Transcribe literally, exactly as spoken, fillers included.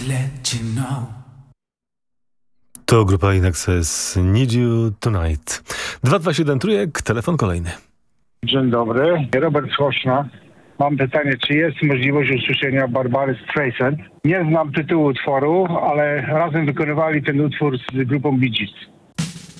let you know. To grupa In Excess, Need You Tonight. dwa dwa siedem trójek, telefon kolejny. Dzień dobry, Robert Schoszna. Mam pytanie, czy jest możliwość usłyszenia Barbary Streisand? Nie znam tytułu utworu, ale razem wykonywali ten utwór z grupą Bee Gees.